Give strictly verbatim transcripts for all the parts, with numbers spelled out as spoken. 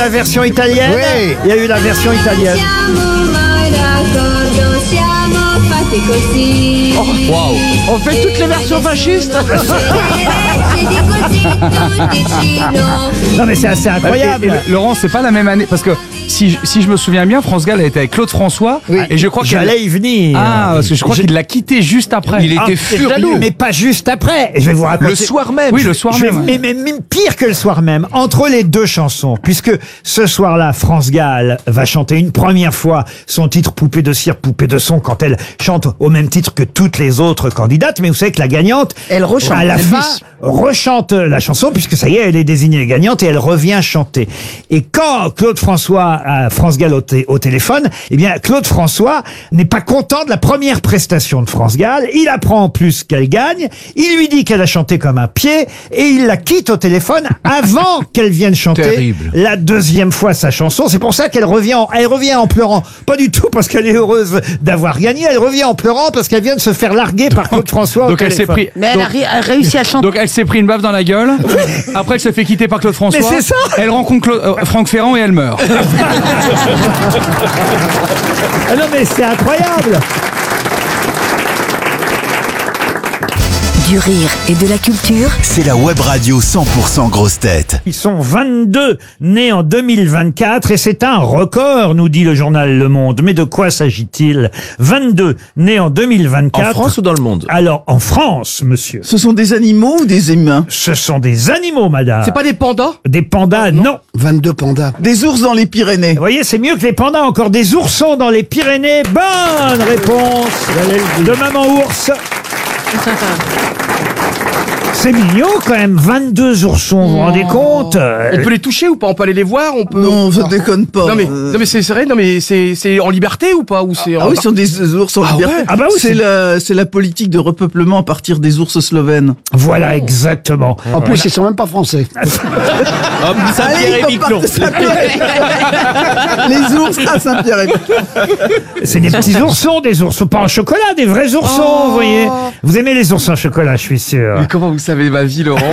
la version italienne. Oui. Il y a eu la version italienne. Waouh. On fait toutes les versions fascistes. Non mais c'est assez incroyable. Et, et, Laurent, c'est pas la même année parce que si, si je me souviens bien, France Gall a été avec Claude François Oui. et je crois qu'il J'allais y venir. Ah, parce que je crois Je- qu'il l'a quitté juste après. Il Ah, était furieux. mais pas juste après. Je vais vous raconter. Le soir même. Oui, le soir Je vais- même. mais, mais, mais pire que le soir même, entre les deux chansons, puisque ce soir-là, France Gall va chanter une première fois son titre Poupée de cire, Poupée de son, quand elle chante au même titre que toutes les autres candidates. Mais vous savez que la gagnante, Elle rechante, à la elle fin, glisse. rechante la chanson, puisque ça y est, elle est désignée gagnante et elle revient chanter. Et quand Claude François a France Gall au, té- au téléphone, eh bien, Claude François n'est pas content de la première prestation de France Gall. Il apprend en plus qu'elle gagne. Il lui dit qu'elle a chanté comme un pied et il la quitte au téléphone avant qu'elle vienne chanter Terrible. la deuxième fois sa chanson. C'est pour ça qu'elle revient, en, elle revient en pleurant. Pas du tout parce qu'elle est heureuse d'avoir gagné. Elle revient en pleurant parce qu'elle vient de se faire larguer par Claude François au Donc elle s'est téléphone. pris. Mais elle a, donc, ri- a réussi à chanter. donc elle s'est pris une baffe dans la gueule. Après elle se fait quitter par Claude François. Mais c'est ça. Elle rencontre Claude- euh, Franck Ferrand et elle meurt. Ah non mais c'est incroyable. Du rire et de la culture. C'est la web radio cent pour cent grosse tête. Ils sont vingt-deux nés en deux mille vingt-quatre et c'est un record, nous dit le journal Le Monde. Mais de quoi s'agit-il? vingt-deux nés en deux mille vingt-quatre. En France ou dans le monde? Alors, en France, monsieur. Ce sont des animaux ou des humains? Ce sont des animaux, madame. C'est pas des pandas? Des pandas, non. vingt-deux pandas. Des ours dans les Pyrénées. Vous voyez, c'est mieux que les pandas, encore des oursons dans les Pyrénées. Bonne réponse de Maman Ours. C'est mignon quand même, vingt-deux oursons, vous vous rendez compte? On peut les toucher ou pas? On peut aller les voir? On peut. Non, ça déconne pas. Non mais, Euh, non mais c'est c'est vrai, non mais c'est c'est en liberté ou pas? Ou c'est Ah en- oui, ce sont des ours en Ah liberté. ouais. Ah bah oui, c'est- c'est la, c'est la politique de repeuplement à partir des ours slovènes. Voilà, exactement. En plus, ils sont même pas français. Allez, ils vont partir Saint-Pierre. Les ours à Saint-Pierre-et-Miquelon. C'est des petits oursons, des oursons pas en chocolat, des vrais oursons, vous voyez. Vous aimez les oursons en chocolat, je suis sûr. Mais comment vous savez ma vie, Laurent?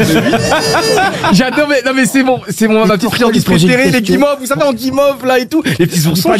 J'adore, mais non mais c'est bon, c'est mon ma petite friandise poser une préférée, les question. guimauves. Vous savez en guimauve là et tout, les petits oursons.